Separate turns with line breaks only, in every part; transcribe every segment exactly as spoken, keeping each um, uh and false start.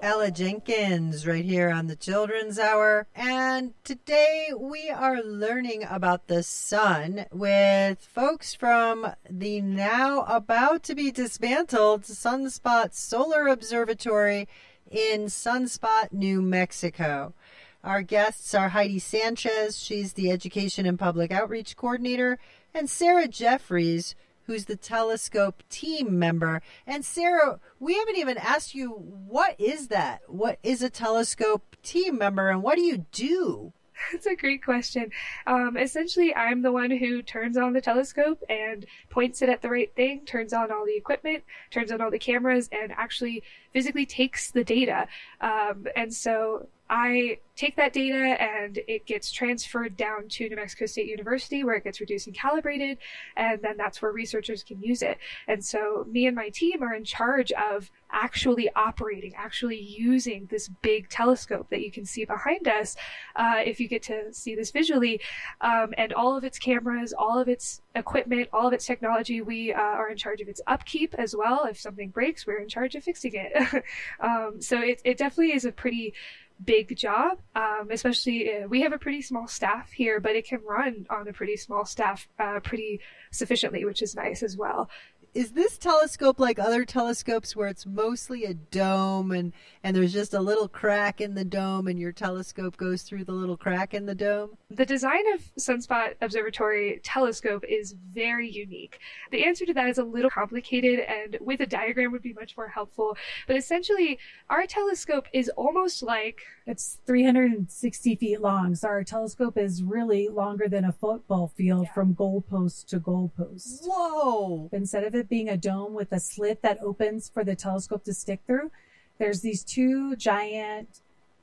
Ella Jenkins right here on the Children's Hour. And today we are learning about the sun with folks from the now about to be dismantled Sunspot Solar Observatory in Sunspot, New Mexico. Our guests are Heidi Sanchez, she's the Education and Public Outreach Coordinator, and Sarah Jeffries, who's the telescope team member. And Sarah, we haven't even asked you, what is that? What is a telescope team member and what do you do?
That's a great question. Um, essentially, I'm the one who turns on the telescope and points it at the right thing, turns on all the equipment, turns on all the cameras, and actually physically takes the data. Um, and so I take that data and it gets transferred down to New Mexico State University where it gets reduced and calibrated, and then that's where researchers can use it. And so me and my team are in charge of actually operating, actually using this big telescope that you can see behind us, uh, if you get to see this visually, um, and all of its cameras, all of its equipment, all of its technology. We uh, are in charge of its upkeep as well. If something breaks, we're in charge of fixing it. um, so it, it definitely is a pretty big job, um, especially uh, we have a pretty small staff here, but it can run on a pretty small staff uh, pretty sufficiently, which is nice as well.
Is this telescope like other telescopes where it's mostly a dome and, and there's just a little crack in the dome and your telescope goes through the little crack in the dome?
The design of Sunspot Observatory telescope is very unique. The answer to that is a little complicated, and with a diagram would be much more helpful. But essentially, our telescope is almost like...
It's three hundred sixty feet long, so our telescope is really longer than a football field, yeah, from goalpost to goalpost.
Whoa!
Instead of it being a dome with a slit that opens for the telescope to stick through, there's these two giant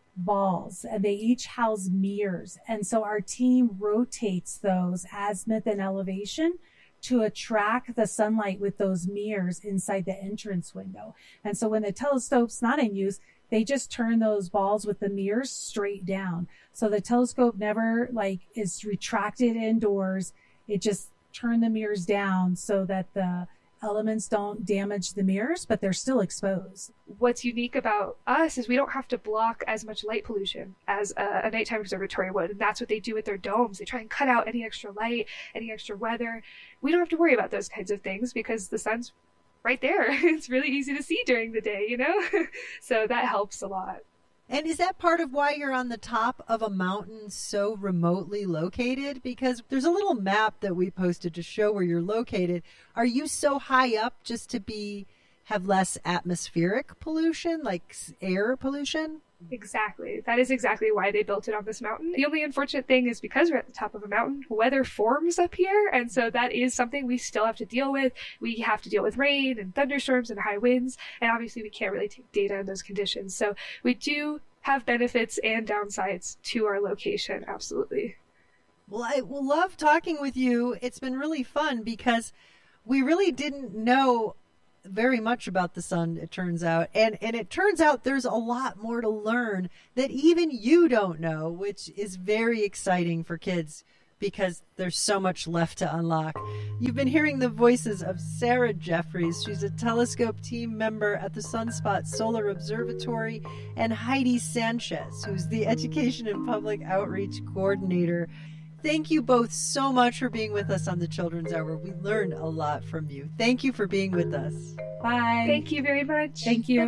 balls, and they each house mirrors. And so our team rotates those azimuth and elevation to attract the sunlight with those mirrors inside the entrance window. And so when the telescope's not in use, they just turn those balls with the mirrors straight down. So the telescope never like is retracted indoors. It just turned the mirrors down so that the elements don't damage the mirrors, but they're still exposed.
What's unique about us is we don't have to block as much light pollution as a, a nighttime observatory would. And that's what they do with their domes. They try and cut out any extra light, any extra weather. We don't have to worry about those kinds of things because the sun's right there. It's really easy to see during the day, you know? So that helps a lot.
And is that part of why you're on the top of a mountain so remotely located? Because there's a little map that we posted to show where you're located. Are you so high up just to be have less atmospheric pollution, like air pollution?
Exactly. That is exactly why they built it on this mountain. The only unfortunate thing is because we're at the top of a mountain, weather forms up here. And so that is something we still have to deal with. We have to deal with rain and thunderstorms and high winds. And obviously we can't really take data in those conditions. So we do have benefits and downsides to our location. Absolutely.
Well, I will love talking with you. It's been really fun because we really didn't know very much about the sun, it turns out. And and it turns out there's a lot more to learn that even you don't know, which is very exciting for kids because there's so much left to unlock. You've been hearing the voices of Sarah Jeffries. She's a telescope team member at the Sunspot Solar Observatory, and Heidi Sanchez, who's the Education and Public Outreach Coordinator. Thank you both so much for being with us on the Children's Hour. We learned a lot from you. Thank you for being with us.
Bye.
Thank you very much.
Thank you.